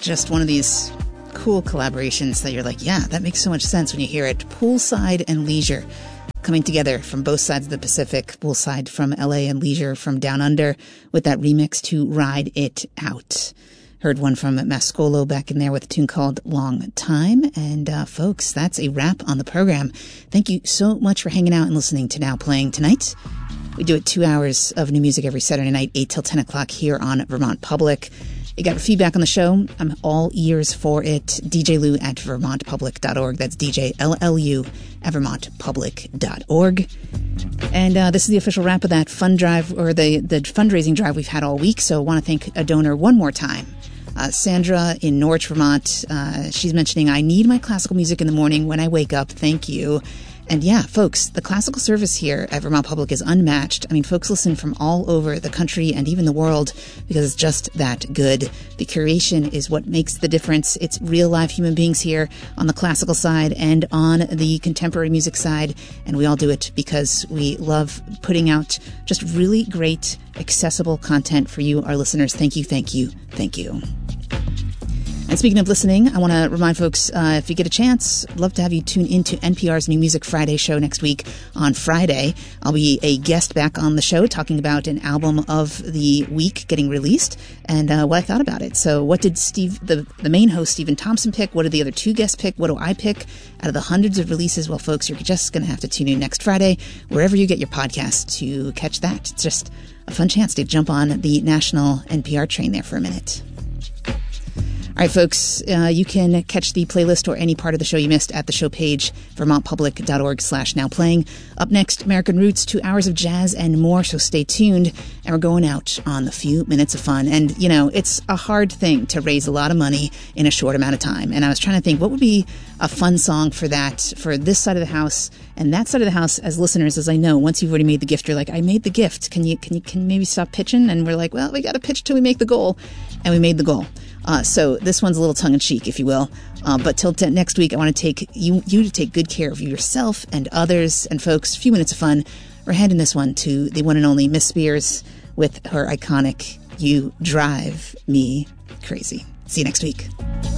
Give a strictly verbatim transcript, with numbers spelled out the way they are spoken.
just one of these cool collaborations that you're like, yeah, that makes so much sense when you hear it. Poolside and Leisure coming together from both sides of the Pacific. Poolside from L A and Leisure from Down Under with that remix to Ride It Out. Heard one from Mascolo back in there with a tune called Long Time. And uh, folks, that's a wrap on the program. Thank you so much for hanging out and listening to Now Playing tonight. We do it two hours of new music every Saturday night, eight till ten o'clock here on Vermont Public. You got feedback on the show? I'm all ears for it. D J Lou at vermont public dot org. That's D J L L U at vermont public dot org. And uh, this is the official wrap of that fund drive, or the, the fundraising drive we've had all week. So I want to thank a donor one more time. Uh, Sandra in Norwich, Vermont. Uh, she's mentioning, I need my classical music in the morning when I wake up. Thank you. And yeah, folks, the classical service here at Vermont Public is unmatched. I mean, folks listen from all over the country and even the world because it's just that good. The curation is what makes the difference. It's real live human beings here on the classical side and on the contemporary music side. And we all do it because we love putting out just really great, accessible content for you, our listeners. Thank you, thank you, thank you. And speaking of listening, I want to remind folks, uh, if you get a chance, I'd love to have you tune into N P R's New Music Friday show next week on Friday. I'll be a guest back on the show talking about an album of the week getting released and uh, what I thought about it. So what did Steve, the, the main host, Stephen Thompson, pick? What did the other two guests pick? What do I pick out of the hundreds of releases? Well, folks, you're just going to have to tune in next Friday, wherever you get your podcast, to catch that. It's just a fun chance to jump on the national N P R train there for a minute. All right, folks, uh, you can catch the playlist or any part of the show you missed at the show page, vermont public dot org slash now playing. Up next, American Roots, two hours of jazz and more, so stay tuned. And we're going out on a few minutes of fun. And, you know, it's a hard thing to raise a lot of money in a short amount of time. And I was trying to think, what would be a fun song for that, for this side of the house and that side of the house? As listeners, as I know, once you've already made the gift, you're like, I made the gift. Can you, can you, can you maybe stop pitching? And we're like, well, we got to pitch till we make the goal. And we made the goal. Uh, so this one's a little tongue-in-cheek, if you will. Uh, but till t- next week, I want to take you you to take good care of yourself and others. And folks, a few minutes of fun. We're handing this one to the one and only Miss Spears with her iconic "You Drive Me Crazy." See you next week.